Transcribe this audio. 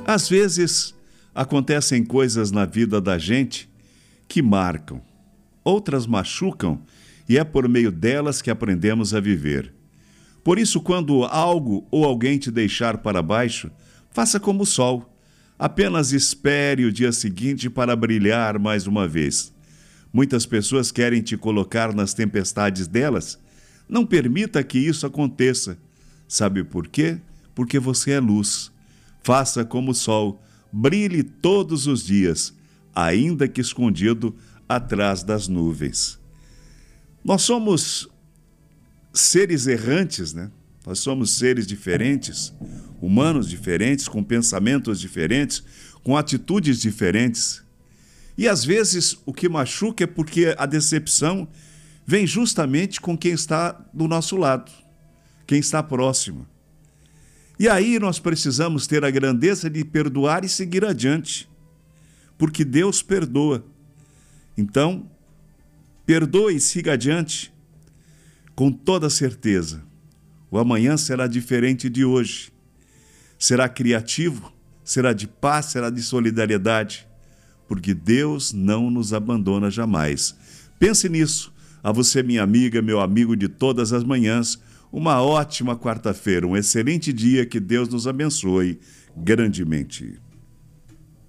Às vezes, acontecem coisas na vida da gente que marcam, outras machucam e é por meio delas que aprendemos a viver. Por isso, quando algo ou alguém te deixar para baixo, faça como o sol. Apenas espere o dia seguinte para brilhar mais uma vez. Muitas pessoas querem te colocar nas tempestades delas. Não permita que isso aconteça. Sabe por quê? Porque você é luz. Faça como o sol, brilhe todos os dias, ainda que escondido atrás das nuvens. Nós somos seres errantes, né? Nós somos seres diferentes, humanos diferentes, com pensamentos diferentes, com atitudes diferentes. E às vezes o que machuca é porque a decepção vem justamente com quem está do nosso lado, quem está próximo. E aí nós precisamos ter a grandeza de perdoar e seguir adiante, porque Deus perdoa. Então, perdoe e siga adiante, com toda certeza. O amanhã será diferente de hoje. Será criativo, será de paz, será de solidariedade, porque Deus não nos abandona jamais. Pense nisso. A você, minha amiga, meu amigo de todas as manhãs, uma ótima quarta-feira, um excelente dia, que Deus nos abençoe grandemente.